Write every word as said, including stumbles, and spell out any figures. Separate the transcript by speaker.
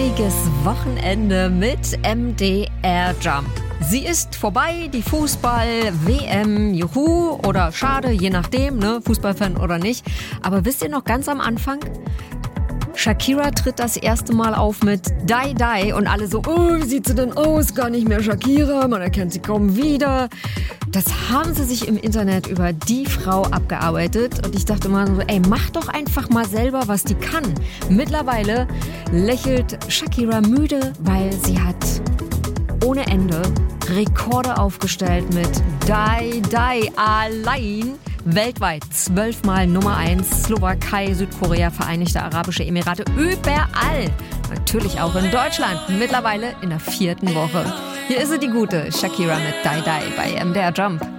Speaker 1: kuscheliges Wochenende mit M D R Jump. Sie ist vorbei, die Fußball-W M, juhu oder schade, je nachdem, ne, Fußballfan oder nicht. Aber wisst ihr noch ganz am Anfang? Shakira tritt das erste Mal auf mit Die Die und alle so, oh, wie sieht sie denn aus? Gar nicht mehr Shakira, man erkennt sie kaum wieder. Das haben sie sich im Internet über die Frau abgearbeitet und ich dachte mal so, ey, mach doch einfach mal selber, was die kann. Mittlerweile lächelt Shakira müde, weil sie hat ohne Ende Rekorde aufgestellt mit Die Die allein. Weltweit zwölfmal Nummer eins, Slowakei, Südkorea, Vereinigte Arabische Emirate, überall. Natürlich auch in Deutschland, mittlerweile in der vierten Woche. Hier ist sie, die gute Shakira mit Die Die bei M D R Jump.